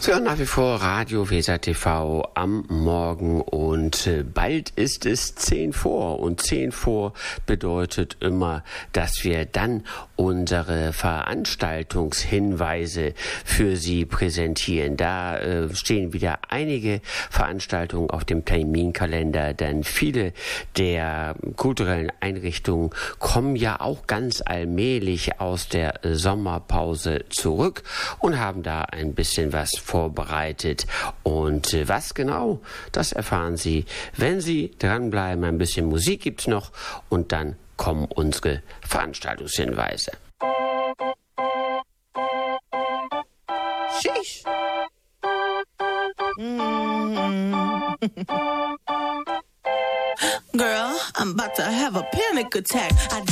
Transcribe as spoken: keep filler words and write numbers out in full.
Sie hören nach wie vor Radio Weser T V am Morgen und bald ist es zehn vor und zehn vor bedeutet immer, dass wir dann unsere Veranstaltungshinweise für Sie präsentieren. Da äh, stehen wieder einige Veranstaltungen auf dem Terminkalender, denn viele der kulturellen Einrichtungen kommen ja auch ganz allmählich aus der Sommerpause zurück und haben da ein bisschen was vorbereitet. Und äh, was genau, das erfahren Sie, wenn Sie dranbleiben. Ein bisschen Musik gibt's noch und dann kommen unsere Veranstaltungshinweise. Sheesh. Mm. Girl, I'm about to have a panic attack. I